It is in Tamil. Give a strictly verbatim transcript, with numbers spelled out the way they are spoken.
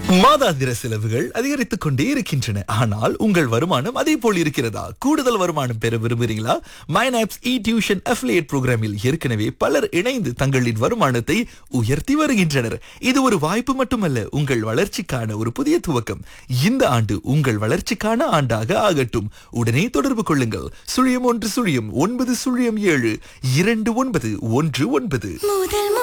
மாதாந்திர செலவுகள் அதிகரித்துக் கொண்டே இருக்கின்றன. ஆனால் உங்கள் வருமானம் அதே போல் இருக்கிறதா? கூடுதல் வருமானம் பெற விரும்புகிறீங்களா? மைனாப்ஸ் இ டியூஷன் அஃபிலியேட் புரோகிராமில் ஏற்கனவே பலர் இணைந்து தங்களின் வருமானத்தை உயர்த்தி வருகின்றனர். இது ஒரு வாய்ப்பு மட்டுமல்ல, உங்கள் வளர்ச்சிக்கான ஒரு புதிய துவக்கம். இந்த ஆண்டு உங்கள் வளர்ச்சிக்கான ஆண்டாக ஆகட்டும். உடனே தொடர்பு கொள்ளுங்கள். சுழியம் ஒன்று சுழியம் ஒன்பது சுழியம் ஏழு இரண்டு ஒன்பது ஒன்று ஒன்பது.